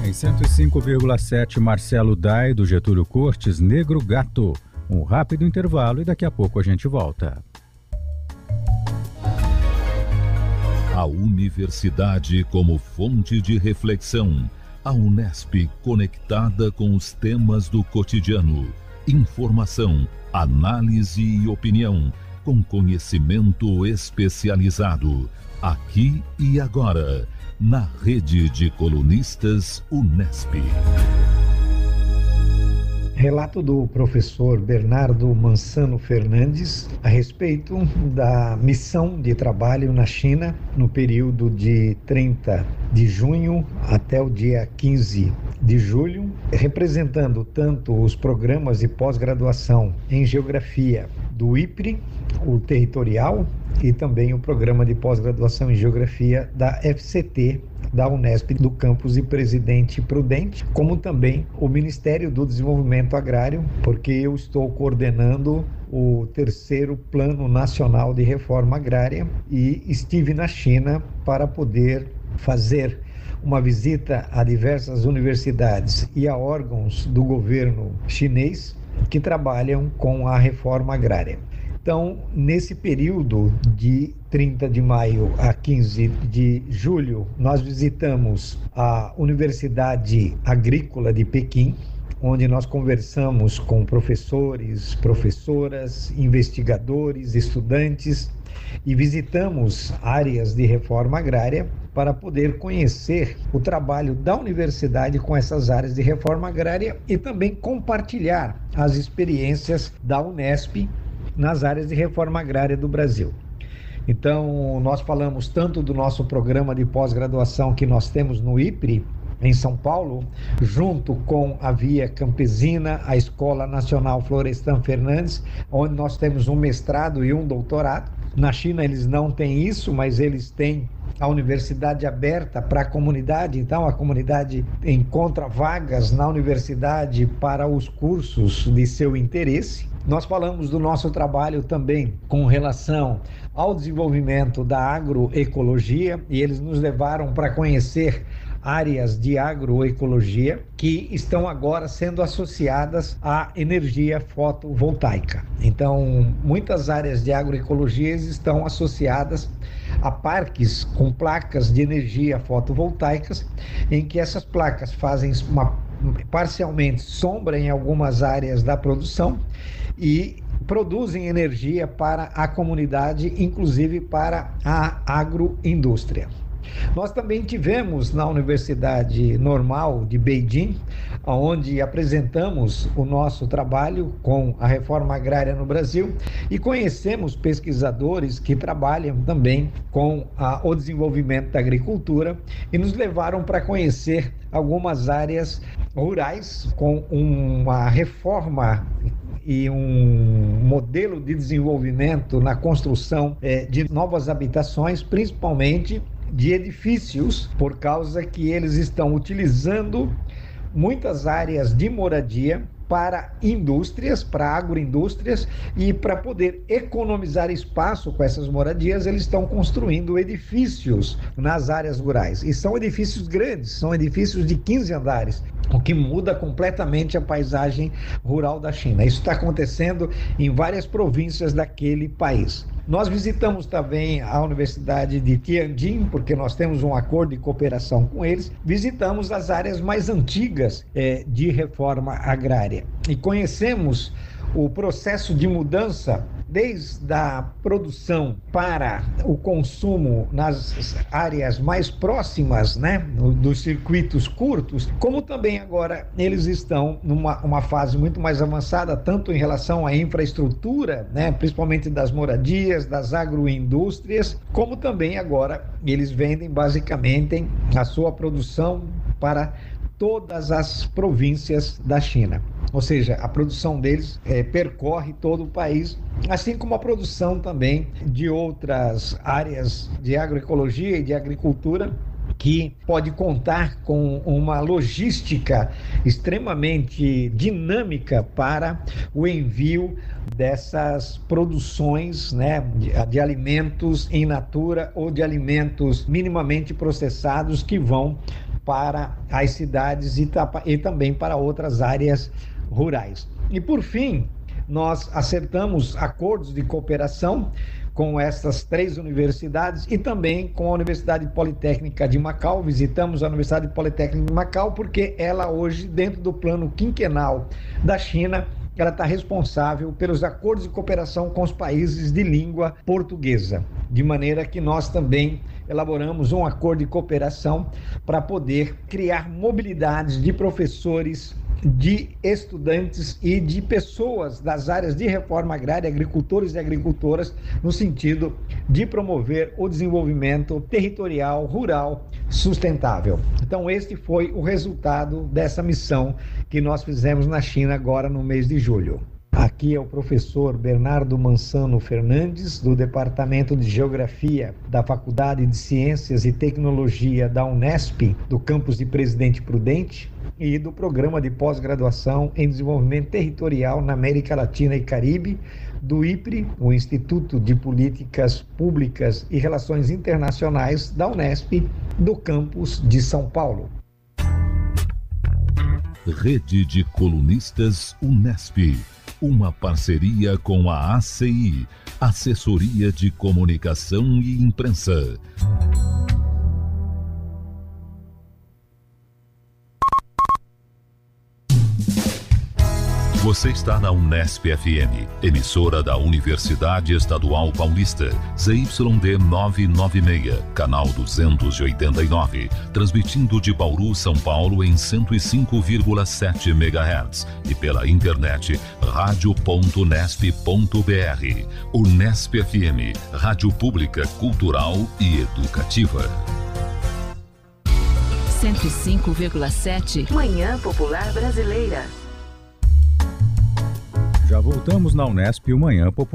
Em 105,7, Marcelo Dai, do Getúlio Cortes, Negro Gato. Um rápido intervalo e daqui a pouco a gente volta. A universidade como fonte de reflexão. A Unesp conectada com os temas do cotidiano. Informação, análise e opinião, com conhecimento especializado. Aqui e agora, na rede de colunistas Unesp. Relato do professor Bernardo Mansano Fernandes a respeito da missão de trabalho na China no período de 30 de junho até o dia 15 de julho, representando tanto os programas de pós-graduação em Geografia do IPRE, o territorial, e também o programa de pós-graduação em Geografia da FCT, da Unesp, do campus de Presidente Prudente, como também o Ministério do Desenvolvimento Agrário, porque eu estou coordenando o 3º Plano Nacional de Reforma Agrária e estive na China para poder fazer uma visita a diversas universidades e a órgãos do governo chinês que trabalham com a reforma agrária. Então, nesse período de 30 de maio a 15 de julho, nós visitamos a Universidade Agrícola de Pequim, onde nós conversamos com professores, professoras, investigadores, estudantes e visitamos áreas de reforma agrária para poder conhecer o trabalho da universidade com essas áreas de reforma agrária e também compartilhar as experiências da Unesp nas áreas de reforma agrária do Brasil. Então, nós falamos tanto do nosso programa de pós-graduação que nós temos no IPRE, em São Paulo, junto com a Via Campesina, a Escola Nacional Florestan Fernandes, onde nós temos um mestrado e um doutorado. Na China eles não têm isso, mas eles têm a universidade aberta para a comunidade, então a comunidade encontra vagas na universidade para os cursos de seu interesse. Nós falamos do nosso trabalho também com relação ao desenvolvimento da agroecologia e eles nos levaram para conhecer áreas de agroecologia que estão agora sendo associadas à energia fotovoltaica. Então, muitas áreas de agroecologia estão associadas a parques com placas de energia fotovoltaicas, em que essas placas fazem parcialmente sombra em algumas áreas da produção e produzem energia para a comunidade, inclusive para a agroindústria. Nós também tivemos na Universidade Normal de Beijing, onde apresentamos o nosso trabalho com a reforma agrária no Brasil e conhecemos pesquisadores que trabalham também com o desenvolvimento da agricultura e nos levaram para conhecer algumas áreas rurais com uma reforma e um modelo de desenvolvimento na construção de novas habitações, principalmente de edifícios, por causa que eles estão utilizando muitas áreas de moradia para indústrias, para agroindústrias, e para poder economizar espaço com essas moradias, eles estão construindo edifícios nas áreas rurais. E são edifícios grandes, são edifícios de 15 andares, o que muda completamente a paisagem rural da China. Isso está acontecendo em várias províncias daquele país. Nós visitamos também a Universidade de Tianjin, porque nós temos um acordo de cooperação com eles. Visitamos as áreas mais antigas de reforma agrária e conhecemos o processo de mudança desde a produção para o consumo nas áreas mais próximas, né, dos circuitos curtos, como também agora eles estão numa fase muito mais avançada, tanto em relação à infraestrutura, né, principalmente das moradias, das agroindústrias, como também agora eles vendem basicamente a sua produção para todas as províncias da China. Ou seja, a produção deles percorre todo o país, assim como a produção também de outras áreas de agroecologia e de agricultura, que pode contar com uma logística extremamente dinâmica para o envio dessas produções, né, de alimentos in natura ou de alimentos minimamente processados que vão para as cidades e também para outras áreas rurais. E por fim, nós acertamos acordos de cooperação com essas 3 universidades e também com a Universidade Politécnica de Macau. Visitamos a Universidade Politécnica de Macau porque ela hoje, dentro do plano quinquenal da China, ela está responsável pelos acordos de cooperação com os países de língua portuguesa, de maneira que nós também elaboramos um acordo de cooperação para poder criar mobilidades de professores, de estudantes e de pessoas das áreas de reforma agrária, agricultores e agricultoras, no sentido de promover o desenvolvimento territorial, rural, sustentável. Então, este foi o resultado dessa missão que nós fizemos na China agora no mês de julho. Aqui é o professor Bernardo Mansano Fernandes, do Departamento de Geografia da Faculdade de Ciências e Tecnologia da Unesp, do campus de Presidente Prudente, e do Programa de Pós-Graduação em Desenvolvimento Territorial na América Latina e Caribe, do IPRE, o Instituto de Políticas Públicas e Relações Internacionais da Unesp, do campus de São Paulo. Rede de Colunistas Unesp. Uma parceria com a ACI, Assessoria de Comunicação e Imprensa. Você está na Unesp FM, emissora da Universidade Estadual Paulista, ZYD 996, canal 289, transmitindo de Bauru, São Paulo em 105,7 MHz e pela internet radio.unesp.br. Unesp FM, rádio pública, cultural e educativa. 105,7 Manhã Popular Brasileira. Já voltamos na Unesp, o Manhã Popular.